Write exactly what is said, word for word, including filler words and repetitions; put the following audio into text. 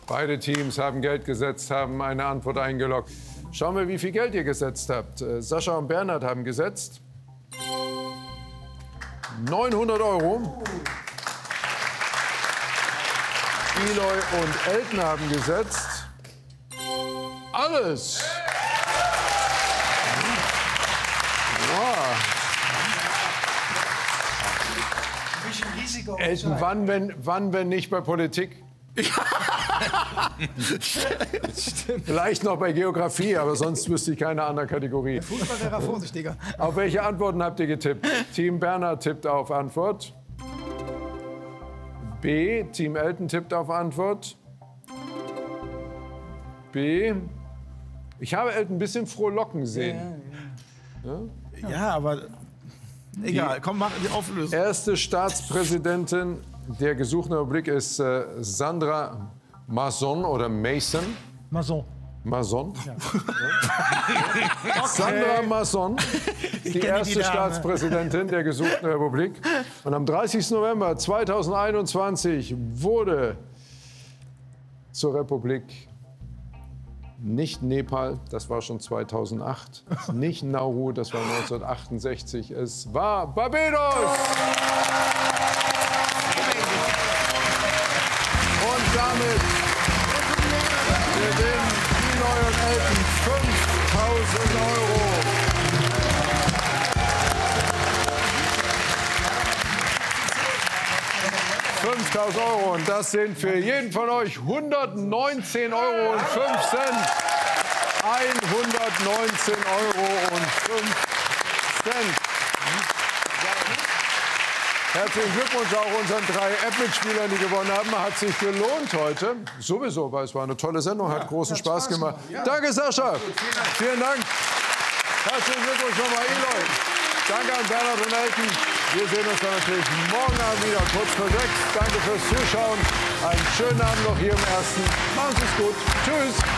Beide Teams haben Geld gesetzt, haben eine Antwort eingeloggt. Schauen wir, wie viel Geld ihr gesetzt habt. Äh, Sascha und Bernhard haben gesetzt neunhundert Euro. Eloy und Elton haben gesetzt alles. Wow. Elton, wann wenn, wann, wenn nicht bei Politik? Vielleicht noch bei Geografie, aber sonst wüsste ich keine andere Kategorie. Der Fußball wäre vorsichtiger. Auf welche Antworten habt ihr getippt? Team Bernhard tippt auf Antwort. B. Team Elton tippt auf Antwort. B. Ich habe Elton ein bisschen frohlocken sehen. Ja, ja. Ja? ja aber egal. Die Komm, mach die Auflösung. Erste Staatspräsidentin der gesuchten Republik ist äh, Sandra Mason oder Mason. Mason. Mason. Ja. Okay. Sandra Mason, die erste die Staatspräsidentin der gesuchten Republik. Und am dreißigsten November zweitausendeinundzwanzig wurde zur Republik nicht Nepal, das war schon zweitausendacht, nicht Nauru, das war neunzehnhundertachtundsechzig, es war Barbados! Und damit gewinnen Eloy und Elton fünftausend Euro. fünftausend Euro und das sind für jeden von euch hundertneunzehn Euro und fünf Cent. hundertneunzehn Euro und fünf Cent. Herzlichen Glückwunsch auch unseren drei App-Mitspielern, die gewonnen haben. Hat sich gelohnt heute. Sowieso, weil es war eine tolle Sendung, hat ja, großen hat Spaß, Spaß gemacht. Ja. Danke, Sascha. Gut, vielen Dank. Vielen Dank. Herzlichen Glückwunsch nochmal, Eloy. Danke an Bernhard und Elton. Wir sehen uns dann natürlich morgen Abend wieder, kurz vor sechs. Danke fürs Zuschauen. Einen schönen Abend noch hier im Ersten. Machen Sie es gut. Tschüss.